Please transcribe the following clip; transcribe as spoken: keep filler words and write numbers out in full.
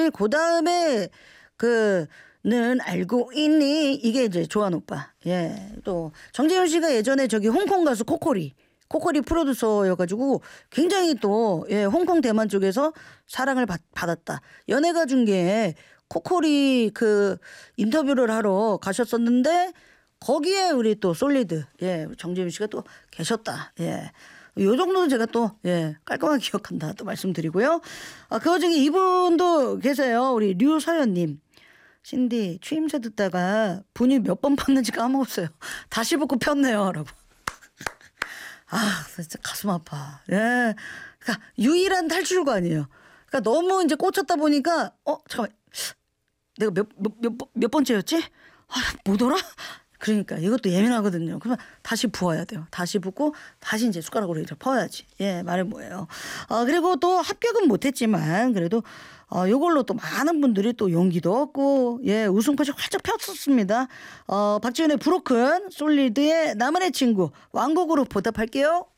씨, 그 다음에 그는 알고 있니? 이게 이제 조한 오빠. 예. 또 정재윤 씨가 예전에 저기 홍콩 가수 코코리. 코코리 프로듀서여가지고 굉장히 또 예, 홍콩 대만 쪽에서 사랑을 받, 받았다. 연예가 중계에 코코리 그 인터뷰를 하러 가셨었는데 거기에 우리 또 솔리드 예 정재윤 씨가 또 계셨다. 예. 요 정도는 제가 또, 예, 깔끔하게 기억한다. 또 말씀드리고요. 아, 그 와중에 이분도 계세요. 우리 류서연님. 신디, 추임새 듣다가 분이 몇 번 팠는지 까먹었어요. 다시 붙고 폈네요. 라고. 아, 진짜 가슴 아파. 예. 그러니까 유일한 탈출구아니에요. 그러니까 너무 이제 꽂혔다 보니까, 어, 잠깐만. 내가 몇, 몇, 몇, 몇 번째였지? 아, 뭐더라? 그러니까 이것도 예민하거든요. 그러면 다시 부어야 돼요. 다시 붓고 다시 이제 숟가락으로 이렇게 퍼야지. 예, 말이 뭐예요. 어, 그리고 또 합격은 못했지만 그래도 어, 요걸로 또 많은 분들이 또 용기도 얻고 예, 웃음꽃이 활짝 폈었습니다. 어, 박지윤의 브로큰, 솔리드의 나만의 친구 왕곡으로 보답할게요.